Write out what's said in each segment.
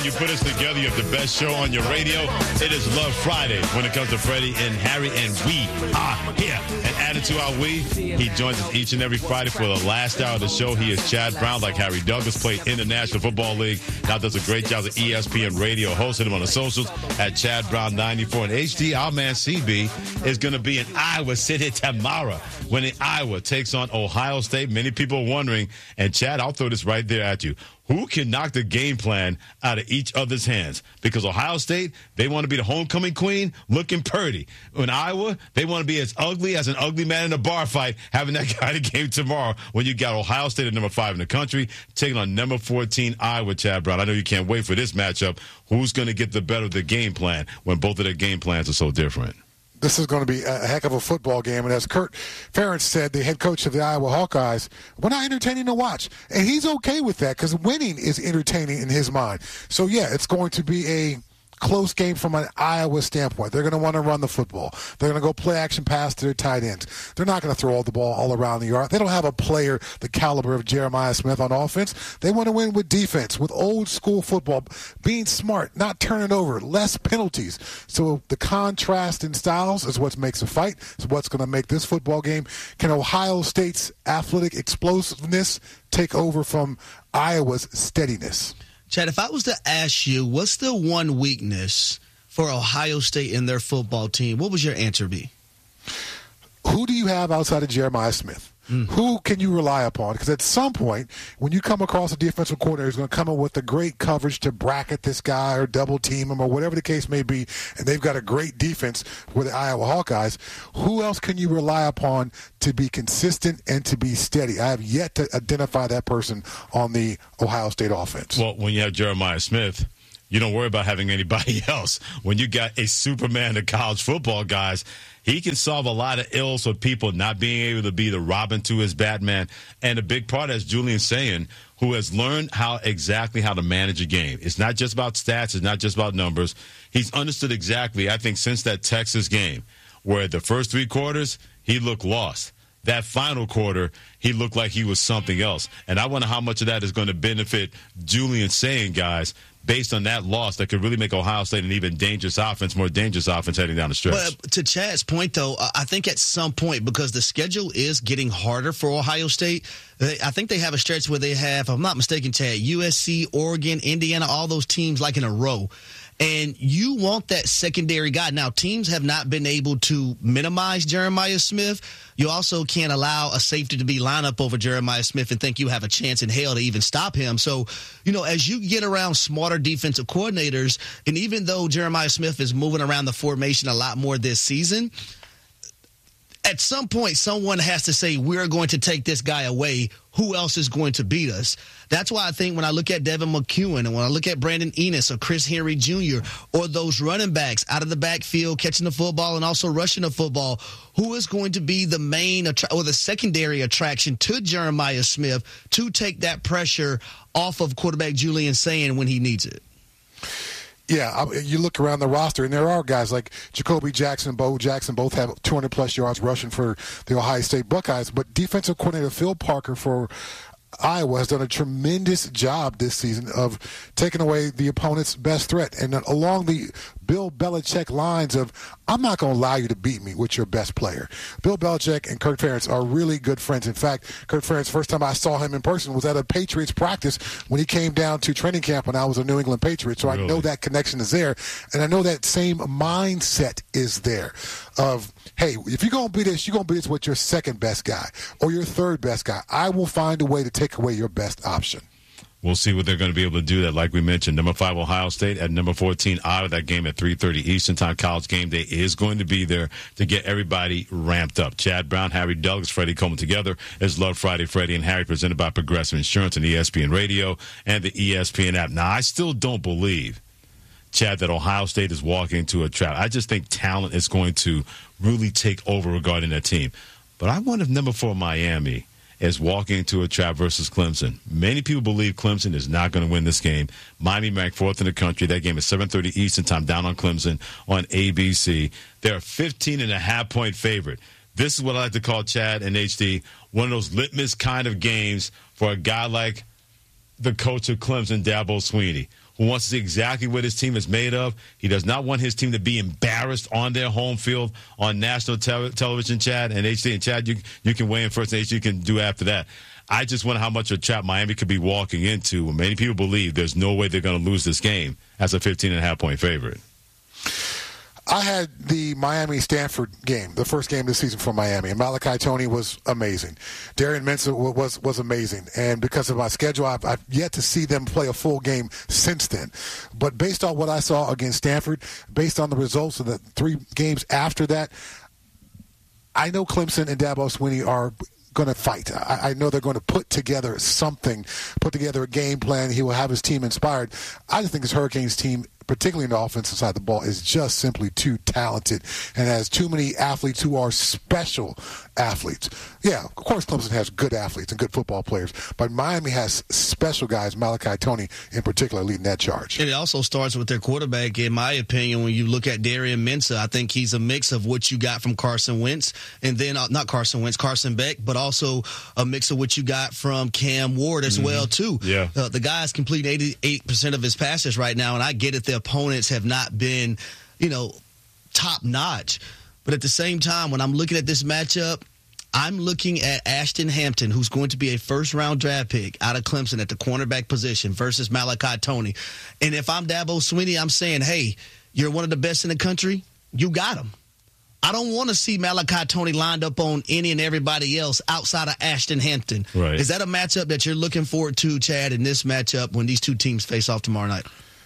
You put us together, you have the best show on your radio. It is Love Friday when it comes to Freddie and Harry, and we are here. And added to our we, he joins us each and every Friday for the last hour of the show. He is Chad Brown, like Harry Douglas, played in the National Football League. Now does a great job as ESPN radio, hosting him on the socials at Chad Brown 94. And HD, our man CB, is going to be in Iowa City tomorrow when Iowa takes on Ohio State. Many people are wondering, and Chad, I'll throw this right there at you. Who can knock the game plan out of each other's hands? Because Ohio State, they want to be the homecoming queen, looking purty. In Iowa, they want to be as ugly as an ugly man in a bar fight, having that kind of game tomorrow when you got Ohio State at number 5 in the country, taking on number 14 Iowa, Chad Brown. I know you can't wait for this matchup. Who's going to get the better of the game plan when both of their game plans are so different? This is going to be a heck of a football game. And as Kurt Ferentz said, the head coach of the Iowa Hawkeyes, we're not entertaining to watch. And he's okay with that because winning is entertaining in his mind. So, yeah, it's going to be a close game from an Iowa standpoint. They're going to want to run the football. They're going to go play action pass to their tight ends. They're not going to throw the ball all around the yard. They don't have a player the caliber of Jeremiah Smith on offense. They want to win with defense, with old school football, being smart, not turning over, less penalties. So the contrast in styles is what makes a fight. It's what's going to make this football game. Can Ohio State's athletic explosiveness take over from Iowa's steadiness? Chad, if I was to ask you, what's the one weakness for Ohio State in their football team, what would your answer be? Who do you have outside of Jeremiah Smith? Who can you rely upon? Because at some point, when you come across a defensive coordinator who's going to come in with the great coverage to bracket this guy or double team him or whatever the case may be, and they've got a great defense with the Iowa Hawkeyes, who else can you rely upon to be consistent and to be steady? I have yet to identify that person on the Ohio State offense. Well, when you have Jeremiah Smith, you don't worry about having anybody else. When you got a Superman of college football, guys, he can solve a lot of ills for people not being able to be the Robin to his Batman. And a big part, as Julian's saying, who has learned exactly how to manage a game. It's not just about stats. It's not just about numbers. He's understood exactly, I think, since that Texas game, where the first 3 quarters, he looked lost. That final quarter, he looked like he was something else. And I wonder how much of that is going to benefit Julian saying, guys, based on that loss that could really make Ohio State an even more dangerous offense heading down the stretch. But to Chad's point, though, I think at some point, because the schedule is getting harder for Ohio State, I think they have a stretch where they have, if I'm not mistaken, Chad, USC, Oregon, Indiana, all those teams like in a row. And you want that secondary guy. Now, teams have not been able to minimize Jeremiah Smith. You also can't allow a safety to be lined up over Jeremiah Smith and think you have a chance in hell to even stop him. So, as you get around smarter defensive coordinators, and even though Jeremiah Smith is moving around the formation a lot more this season, at some point, someone has to say, we're going to take this guy away. Who else is going to beat us? That's why I think when I look at Devin McEwen and when I look at Brandon Enos or Chris Henry Jr. or those running backs out of the backfield catching the football and also rushing the football, who is going to be the main or the secondary attraction to Jeremiah Smith to take that pressure off of quarterback Julian Sayin when he needs it? Yeah, you look around the roster, and there are guys like Jacoby Jackson, Bo Jackson, both have 200-plus yards rushing for the Ohio State Buckeyes. But defensive coordinator Phil Parker for Iowa has done a tremendous job this season of taking away the opponent's best threat. And along the Bill Belichick lines of, I'm not going to allow you to beat me with your best player. Bill Belichick and Kirk Ferentz are really good friends. In fact, Kirk Ferentz, first time I saw him in person was at a Patriots practice when he came down to training camp when I was a New England Patriot. So really? I know that connection is there. And I know that same mindset is there of, hey, if you're going to be this, you're going to be this with your second best guy or your third best guy. I will find a way to take away your best option. We'll see what they're going to be able to do that. Like we mentioned, number 5 Ohio State at number 14 out of that game at 3:30 Eastern Time. College Game Day is going to be there to get everybody ramped up. Chad Brown, Harry Douglas, Freddie Coleman together is Love Friday. Freddie and Harry presented by Progressive Insurance and ESPN Radio and the ESPN app. Now, I still don't believe, Chad, that Ohio State is walking into a trap. I just think talent is going to really take over regarding that team. But I wonder if number 4 Miami is walking into a trap versus Clemson. Many people believe Clemson is not going to win this game. Miami ranked 4th in the country. That game is 7:30 Eastern Time down on Clemson on ABC. They're a 15.5-point favorite. This is what I like to call, Chad and HD, one of those litmus kind of games for a guy like the coach of Clemson, Dabo Swinney, who wants to see exactly what his team is made of. He does not want his team to be embarrassed on their home field on national television, Chad, and HD. And, Chad, you can weigh in first, and HD can do after that. I just wonder how much of a trap Miami could be walking into. Many people believe there's no way they're going to lose this game as a 15.5-point favorite. I had the Miami-Stanford game, the first game of the season for Miami, and Malachi Toney was amazing. Darian Mensah was amazing. And because of my schedule, I've yet to see them play a full game since then. But based on what I saw against Stanford, based on the results of the 3 games after that, I know Clemson and Dabo Swinney are going to fight. I know they're going to put together a game plan. He will have his team inspired. I just think this Hurricanes team, particularly in the offensive side of the ball, is just simply too talented and has too many athletes who are special athletes. Yeah, of course Clemson has good athletes and good football players, but Miami has special guys, Malachi Toney in particular, leading that charge. And it also starts with their quarterback, in my opinion. When you look at Darian Mensah, I think he's a mix of what you got from Carson Wentz, and then Carson Beck, but also a mix of what you got from Cam Ward as well, too. Yeah. The guy's completing 88% of his passes right now, and I get it, the opponents have not been, top-notch. But at the same time, when I'm looking at this matchup, I'm looking at Ashton Hampton, who's going to be a first-round draft pick out of Clemson at the cornerback position versus Malachi Toney. And if I'm Dabo Swinney, I'm saying, hey, you're one of the best in the country. You got him. I don't want to see Malachi Toney lined up on any and everybody else outside of Ashton Hampton. Right. Is that a matchup that you're looking forward to, Chad, in this matchup when these two teams face off tomorrow night?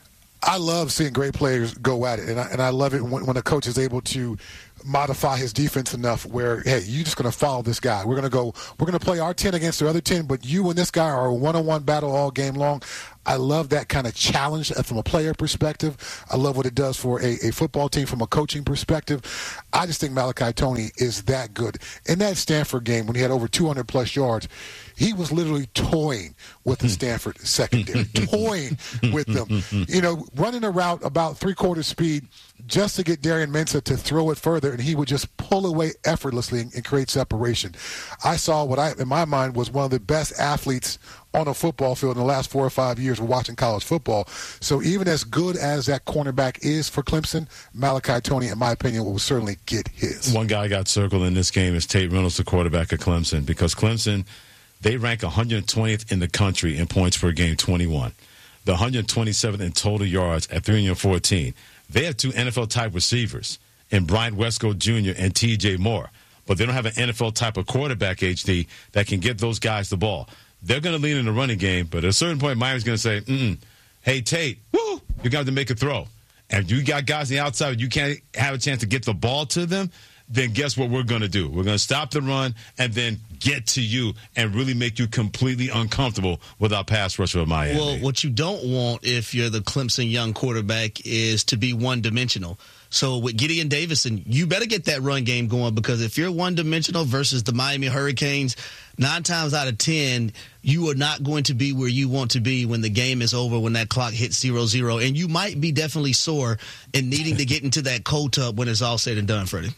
I love seeing great players go at it, and I love it when a coach is able to modify his defense enough where, hey, you're just going to follow this guy. We're going to play our 10 against the other 10, but you and this guy are a one-on-one battle all game long. I love that kind of challenge from a player perspective. I love what it does for a football team from a coaching perspective. I just think Malachi Toney is that good. In that Stanford game, when he had over 200-plus yards, he was literally toying with the Stanford secondary, toying with them, running a route about three-quarter speed just to get Darian Mensah to throw it further, and he would just pull away effortlessly and create separation. I saw what in my mind was one of the best athletes on a football field in the last 4 or 5 years of watching college football. So even as good as that cornerback is for Clemson, Malachi Toney, in my opinion, will certainly get his. One guy got circled in this game is Tate Reynolds, the quarterback of Clemson, because Clemson, they rank 120th in the country in points per game, 21. The 127th in total yards at 314. They have 2 NFL-type receivers in Bryant Westcott Jr. and T.J. Moore, but they don't have an NFL-type of quarterback, HD, that can get those guys the ball. They're going to lean in the running game, but at a certain point, Miami's going to say, hey, Tate, you got to make a throw. And if you got guys on the outside, you can't have a chance to get the ball to them, then guess what we're going to do? We're going to stop the run and then get to you and really make you completely uncomfortable with our pass rusher of Miami. Well, what you don't want if you're the Clemson young quarterback is to be one-dimensional. So with Gideon Davison, you better get that run game going, because if you're one-dimensional versus the Miami Hurricanes, 9 times out of 10, you are not going to be where you want to be when the game is over, when that clock hits 0-0. And you might be definitely sore and needing to get into that cold tub when it's all said and done, Freddie.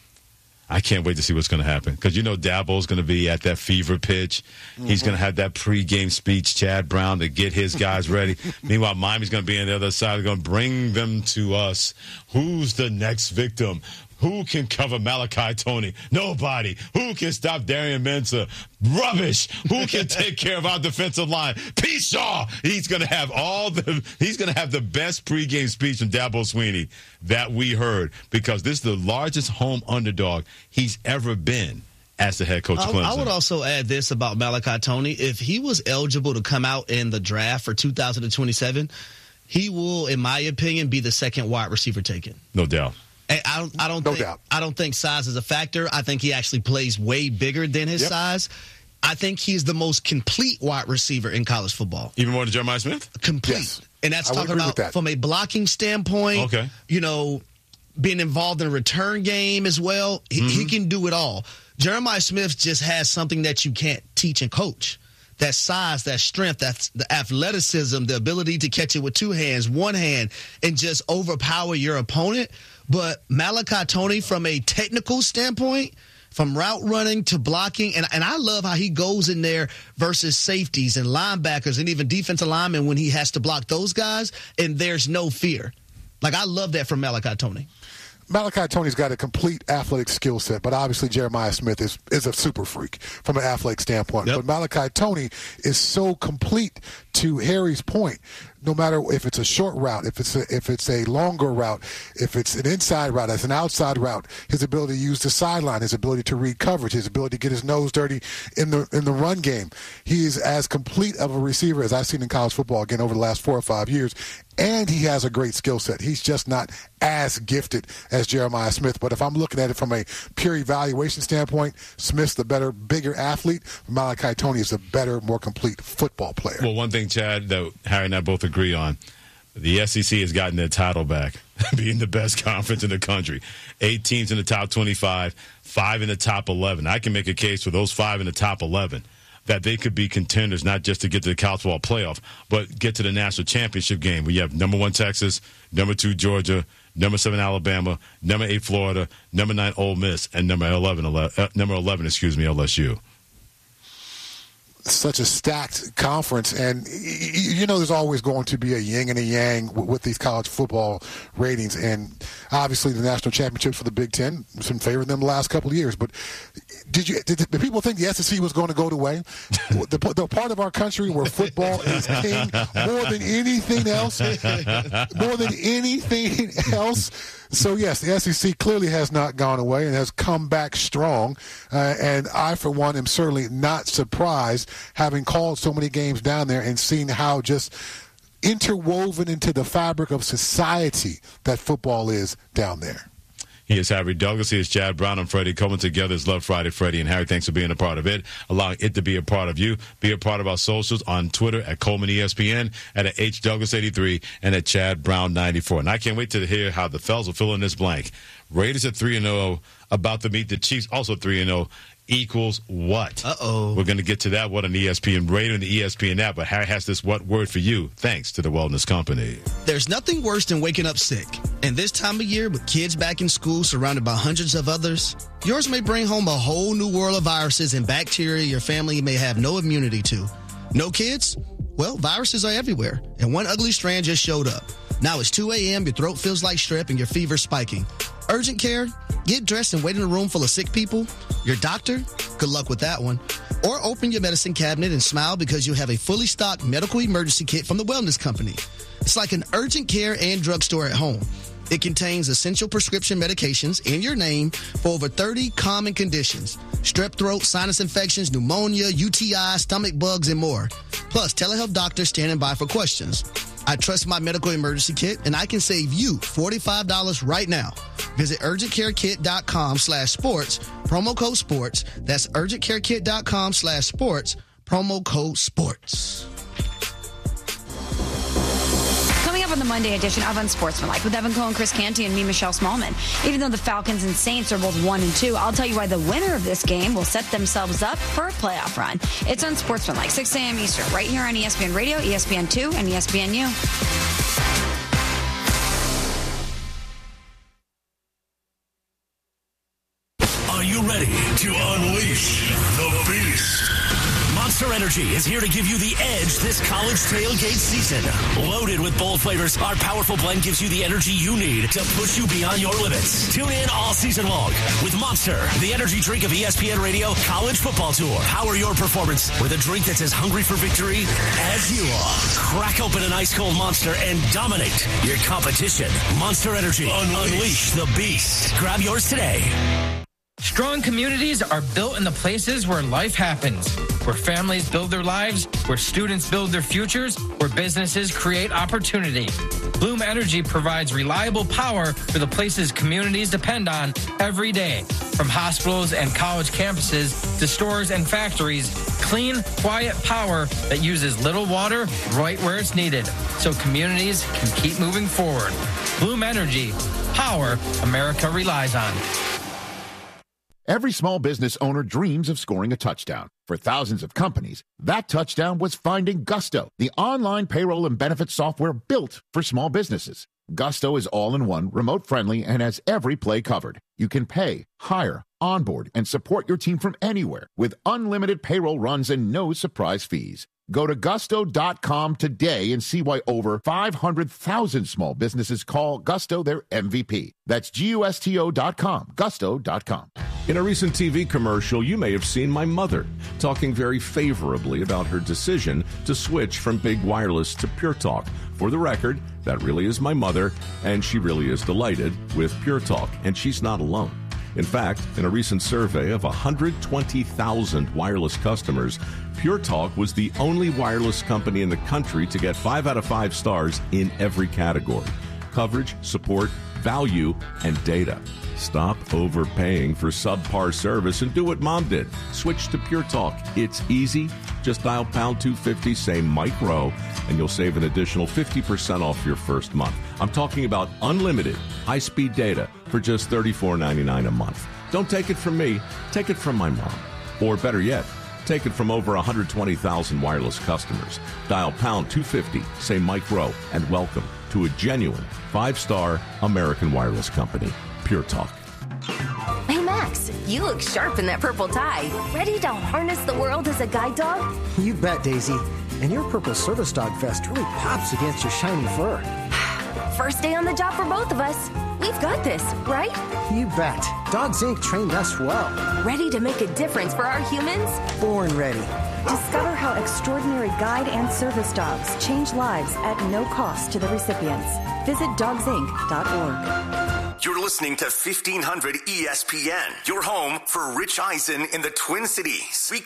I can't wait to see what's going to happen, because Dabo's going to be at that fever pitch. He's going to have that pregame speech, Chad Brown, to get his guys ready. Meanwhile, Miami's going to be on the other side. They're going to bring them to us. Who's the next victim? Who can cover Malachi Toney? Nobody. Who can stop Darian Mensah? Rubbish. Who can take care of our defensive line? Pete Shaw. He's going to have the best pregame speech from Dabo Swinney that we heard, because this is the largest home underdog he's ever been as the head coach of Clemson. I would also add this about Malachi Toney. If he was eligible to come out in the draft for 2027, he will, in my opinion, be the second wide receiver taken. No doubt. I don't think size is a factor. I think he actually plays way bigger than his size. I think he's the most complete wide receiver in college football. Even more than Jeremiah Smith? Complete. Yes. And that's talking about from a blocking standpoint, being involved in a return game as well. He can do it all. Jeremiah Smith just has something that you can't teach and coach. That size, that strength, that's the athleticism, the ability to catch it with 2 hands, 1 hand, and just overpower your opponent. But Malachi Toney, from a technical standpoint, from route running to blocking. And I love how he goes in there versus safeties and linebackers and even defensive linemen when he has to block those guys, and there's no fear. Like, I love that from Malachi Tony. Malachi Tony's got a complete athletic skill set, but obviously Jeremiah Smith is a super freak from an athletic standpoint. Yep. But Malachi Tony is so complete, to Harry's point. No matter if it's a short route, if it's a longer route, if it's an inside route, it's an outside route, his ability to use the sideline, his ability to read coverage, his ability to get his nose dirty in the run game. He is as complete of a receiver as I've seen in college football, again, over the last 4 or 5 years. And he has a great skill set. He's just not as gifted as Jeremiah Smith. But if I'm looking at it from a pure evaluation standpoint, Smith's the better, bigger athlete. Malachi Tony is a better, more complete football player. Well, one thing, Chad, that Harry and I both agree on, the SEC has gotten their title back, being the best conference in the country. 8 teams in the top 25, 5 in the top 11. I can make a case for those 5 in the top 11 that they could be contenders, not just to get to the college football playoff, but get to the national championship game where you have number 1 Texas, number 2 Georgia, number 7 Alabama, number 8 Florida, number 9 Ole Miss, and number 11 LSU. Such a stacked conference, and there's always going to be a yin and a yang with these college football ratings, and obviously the national championships for the Big Ten has been favoring them the last couple of years. But did people think the SEC was going to go away? The part of our country where football is king more than anything else, So, yes, the SEC clearly has not gone away and has come back strong. And I, for one, am certainly not surprised, having called so many games down there and seen how just interwoven into the fabric of society that football is down there. He is Harry Douglas. He is Chad Brown and Freddie Coleman. Together is Love Friday, Freddie and Harry. Thanks for being a part of it, allowing it to be a part of you. Be a part of our socials on Twitter at Coleman ESPN, at H Douglas 83, and at Chad Brown 94. And I can't wait to hear how the fellas will fill in this blank. Raiders at 3-0, about to meet the Chiefs, also 3-0. Equals what? Uh-oh. We're going to get to that, what on the ESPN Radio and the ESPN app. But Harry has this what word for you, thanks to the Wellness Company. There's nothing worse than waking up sick. And this time of year, with kids back in school surrounded by hundreds of others, yours may bring home a whole new world of viruses and bacteria your family may have no immunity to. No kids? Well, viruses are everywhere. And one ugly strand just showed up. Now it's 2 a.m., your throat feels like strep, and your fever's spiking. Urgent care? Get dressed and wait in a room full of sick people? Your doctor? Good luck with that one. Or open your medicine cabinet and smile because you have a fully stocked medical emergency kit from the Wellness Company. It's like an urgent care and drugstore at home. It contains essential prescription medications in your name for over 30 common conditions. Strep throat, sinus infections, pneumonia, UTI, stomach bugs, and more. Plus, telehealth doctors standing by for questions. I trust my medical emergency kit, and I can save you $45 right now. Visit urgentcarekit.com/sports, promo code sports. That's urgentcarekit.com/sports, promo code sports. Coming up on the Monday edition of Unsportsmanlike with Evan Cohen, Chris Canty, and me, Michelle Smallman. Even though the Falcons and Saints are both 1-2, I'll tell you why the winner of this game will set themselves up for a playoff run. It's Unsportsmanlike, 6 a.m. Eastern, right here on ESPN Radio, ESPN2, and ESPNU. Are you ready to unleash the beast? Monster Energy is here to give you the edge this college tailgate season. Loaded with bold flavors, our powerful blend gives you the energy you need to push you beyond your limits. Tune in all season long with Monster, the energy drink of ESPN Radio College Football Tour. Power your performance with a drink that's as hungry for victory as you are. Crack open an ice-cold Monster and dominate your competition. Monster Energy. Unleash the beast. Grab yours today. Strong communities are built in the places where life happens, where families build their lives, where students build their futures, where businesses create opportunity. Bloom Energy provides reliable power for the places communities depend on every day. From hospitals and college campuses to stores and factories, clean, quiet power that uses little water right where it's needed, so communities can keep moving forward. Bloom Energy, power America relies on. Every small business owner dreams of scoring a touchdown. For thousands of companies, that touchdown was finding Gusto, the online payroll and benefits software built for small businesses. Gusto is all-in-one, remote-friendly, and has every play covered. You can pay, hire, onboard, and support your team from anywhere with unlimited payroll runs and no surprise fees. Go to gusto.com today and see why over 500,000 small businesses call Gusto their MVP. That's GUSTO.com, gusto.com. In a recent TV commercial, you may have seen my mother talking very favorably about her decision to switch from big wireless to Pure Talk. For the record, that really is my mother, and she really is delighted with Pure Talk, and she's not alone. In fact, in a recent survey of 120,000 wireless customers, Pure Talk was the only wireless company in the country to get 5 out of 5 stars in every category: coverage, support, value, and data. Stop overpaying for subpar service and do what Mom did. Switch to Pure Talk. It's easy. Just dial pound 250, say Mike Rowe, and you'll save an additional 50% off your first month. I'm talking about unlimited high-speed data for just $34.99 a month. Don't take it from me. Take it from my mom. Or better yet, take it from over 120,000 wireless customers. Dial pound 250, say Mike Rowe, and welcome to a genuine 5-star American wireless company, Pure Talk. Hey, Max, you look sharp in that purple tie. Ready to harness the world as a guide dog? You bet, Daisy. And your purple service dog vest really pops against your shiny fur. First day on the job for both of us. We've got this, right? You bet. Dogs Inc. trained us well. Ready to make a difference for our humans? Born ready. Discover how extraordinary guide and service dogs change lives at no cost to the recipients. Visit dogsinc.org. You're listening to 1500 ESPN, your home for Rich Eisen in the Twin Cities.